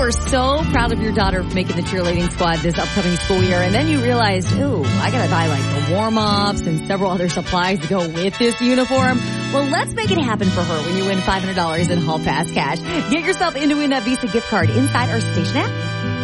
were so proud of your daughter making the cheerleading squad this upcoming school year, and then you realized, ooh, I gotta buy like the warm-ups and several other supplies to go with this uniform. Well, let's make it happen for her when you win $500 in Hall Pass cash. Get yourself into win that Visa gift card inside our station app.